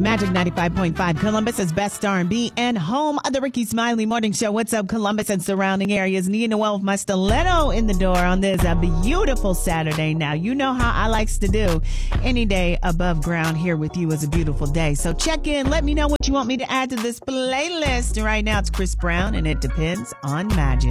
Magic 95.5, Columbus's best R&B and home of the Ricky Smiley Morning Show. What's up, Columbus and surrounding areas? Nia Noel with my stiletto in the door on this a beautiful Saturday. Now, you know how I likes to do. Any day above ground here with you is a beautiful day. So check in. Let me know what you want me to add to this playlist. Right now, it's Chris Brown, and it depends on Magic.